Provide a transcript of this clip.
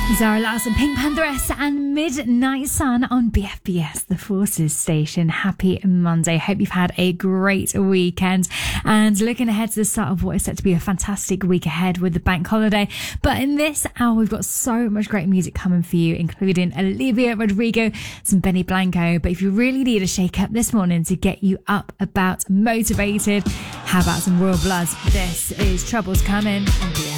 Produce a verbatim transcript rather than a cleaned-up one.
Zara Larson, Pink Pantheress and Midnight Sun on B F B S, the Forces station. Happy Monday. Hope you've had a great weekend and looking ahead to the start of what is set to be a fantastic week ahead with the bank holiday. But in this hour, we've got so much great music coming for you, including Olivia Rodrigo, some Benny Blanco. But if you really need a shake up this morning to get you up, about, motivated, how about some Royal Bloods? This is Trouble's Coming on B F B S.